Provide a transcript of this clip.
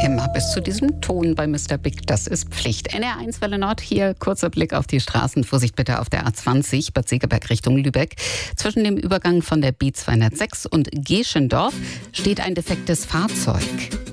Immer bis zu diesem Ton bei Mr. Big, das ist Pflicht. NR1 Welle Nord, hier kurzer Blick auf die Straßen. Vorsicht bitte auf der A20, Bad Segeberg Richtung Lübeck. Zwischen dem Übergang von der B206 und Geschendorf steht ein defektes Fahrzeug.